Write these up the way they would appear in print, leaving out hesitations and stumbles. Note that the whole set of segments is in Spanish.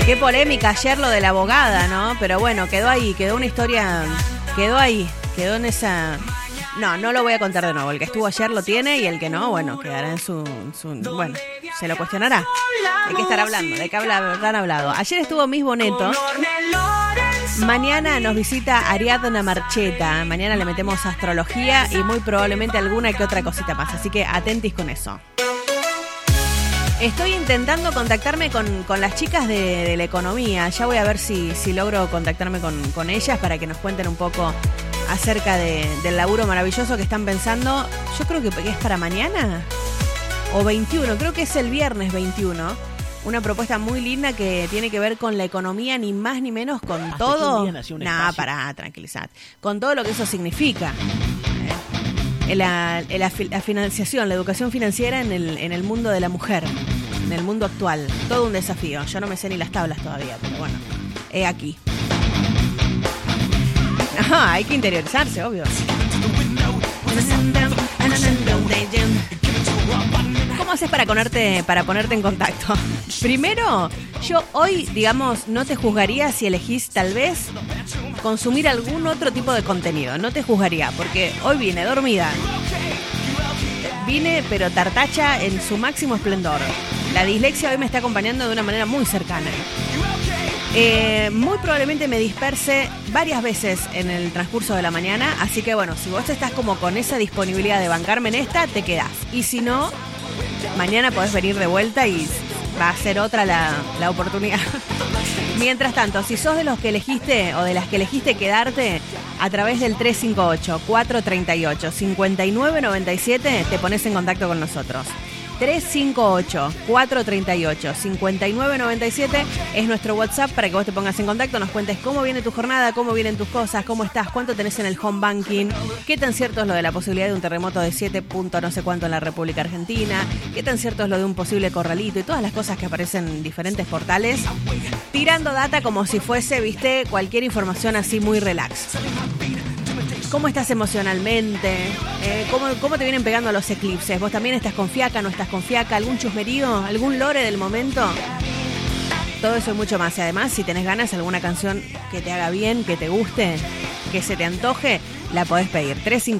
Qué polémica ayer lo de la abogada, ¿no? Pero bueno, quedó ahí, quedó una historia, quedó ahí, quedó en esa... No lo voy a contar de nuevo. El que estuvo ayer lo tiene y el que no, bueno, quedará en su bueno, se lo cuestionará. ¿De qué estar hablando? ¿De qué habrán hablado? Ayer estuvo Miss Boneto. Mañana nos visita Ariadna Marcheta. Mañana le metemos astrología y muy probablemente alguna que otra cosita más. Así que atentis con eso. Estoy intentando contactarme con las chicas de la economía. Ya voy a ver si logro contactarme con ellas para que nos cuenten un poco acerca del laburo maravilloso que están pensando. Yo creo que es para mañana o 21, creo que es el viernes 21. Una propuesta muy linda que tiene que ver con la economía, ni más ni menos con hasta todo. Pará, tranquilizad. Con todo lo que eso significa. La financiación, la educación financiera en el mundo de la mujer, en el mundo actual. Todo un desafío. Yo no me sé ni las tablas todavía, pero bueno, he aquí. Ajá, hay que interiorizarse, obvio. ¿Cómo haces para ponerte en contacto? Primero, yo hoy, digamos, no te juzgaría si elegís tal vez consumir algún otro tipo de contenido. No te juzgaría, porque hoy vine dormida. Vine, pero tartacha en su máximo esplendor. La dislexia hoy me está acompañando de una manera muy cercana. Muy probablemente me disperse varias veces en el transcurso de la mañana. Así que bueno, si vos estás como con esa disponibilidad de bancarme en esta, te quedás. Y si no, mañana podés venir de vuelta y va a ser otra la oportunidad. Mientras tanto, si sos de los que elegiste o de las que elegiste quedarte, a través del 358-438-5997 te pones en contacto con nosotros. 358-438-5997 es nuestro WhatsApp para que vos te pongas en contacto, nos cuentes cómo viene tu jornada, cómo vienen tus cosas, cómo estás, cuánto tenés en el home banking, qué tan cierto es lo de la posibilidad de un terremoto de 7 no sé cuánto en la República Argentina, qué tan cierto es lo de un posible corralito y todas las cosas que aparecen en diferentes portales, tirando data como si fuese, viste, cualquier información así muy relax. ¿Cómo estás emocionalmente? ¿Cómo te vienen pegando los eclipses? ¿Vos también estás con fiaca, no estás con fiaca? ¿Algún chusmerío? ¿Algún lore del momento? Todo eso y mucho más. Y además, si tenés ganas, alguna canción que te haga bien, que te guste, que se te antoje, la podés pedir.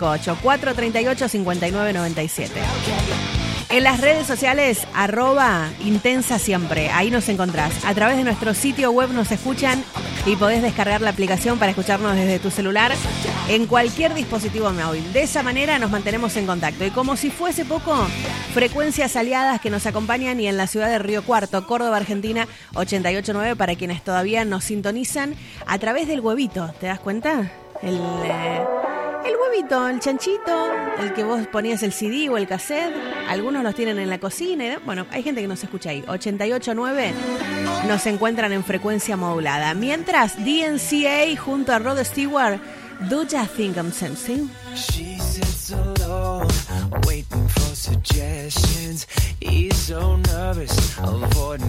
358-438-5997. En las redes sociales, @intensa siempre. Ahí nos encontrás. A través de nuestro sitio web nos escuchan y podés descargar la aplicación para escucharnos desde tu celular en cualquier dispositivo móvil. De esa manera nos mantenemos en contacto. Y como si fuese poco, frecuencias aliadas que nos acompañan y en la ciudad de Río Cuarto, Córdoba, Argentina, 88.9 para quienes todavía nos sintonizan a través del huevito. ¿Te das cuenta? El huevito, el chanchito, el que vos ponías el CD o el cassette. Algunos los tienen en la cocina. Bueno, hay gente que nos escucha ahí. 88.9 nos encuentran en frecuencia modulada. Mientras, DNCA junto a Rod Stewart, Do Ya Think I'm Sensing? She sits alone, waiting for suggestions. He's so nervous, avoiding